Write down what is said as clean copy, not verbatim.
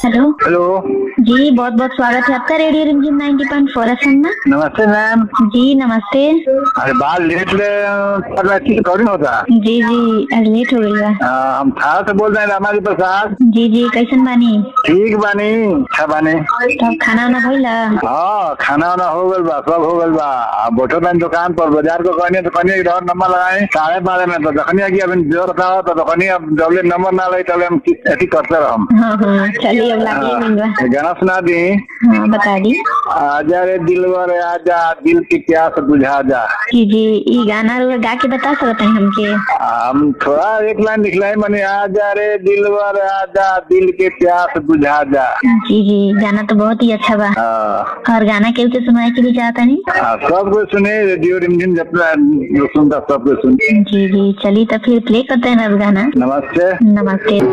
Hello. Hello जी बहुत बहुत स्वागत है आपका रेडियो रिमझिम 90.4 FM में। नमस्ते मैम। जी नमस्ते। अरे बात लेट रिकॉर्डिंग होता। जी आज लेट हो गई बा। हम थाना से बोल रहे हैं रामाजी प्रसाद। जी कैसन बानी? ठीक बानी, अच्छा बानी। तब खाना वाना भइला? हाँ खाना वाना हो गल बा, सब हो गल बा। बैठो मैम दुकान पर, बाजार को कहनी तो कहनी इधर नंबर लगाए 12:30 में, तो दखनिया की अभी जो बताओ तो दखनी अब जब नंबर ना लगे तब हम ऐसी करते रह। हाँ चलिए अब लाइए मिलवा। गाना सुना दी। हाँ बता दी। आजा रे दिलवर आजा, दिल की प्यास बुझा जा। जी ये गाना गा के बता सकते हैं हमके? हम थोड़ा एक लाइन लिखलाई मने, आजा रे दिलवर आजा, दिल के प्यास बुझा जा। जी गाना तो बहुत ही अच्छा बा। और गाना केहू के सुनाए के भी चाहता नहीं? सब कोई सुने, रेडियो रिमझिम जितना सुनता सब कोई सुने। जी चलिए तो फिर प्ले करते हैं ना गाना। नमस्ते। नमस्ते।